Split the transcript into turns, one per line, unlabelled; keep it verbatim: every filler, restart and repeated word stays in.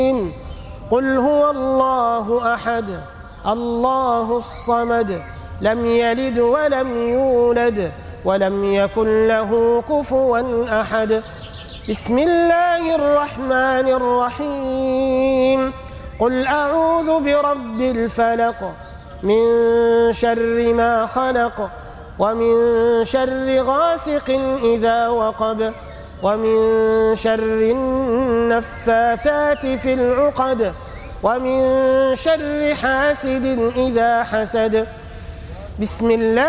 قل هو الله أحد الله الصمد لم يلد ولم يولد ولم يكن له كفوا أحد. بسم الله الرحمن الرحيم. قل أعوذ برب الفلق من شر ما خلق ومن شر غاسق إذا وقب ومن شر النفاثات في العقد ومن شر حاسد إذا حسد. بسم الله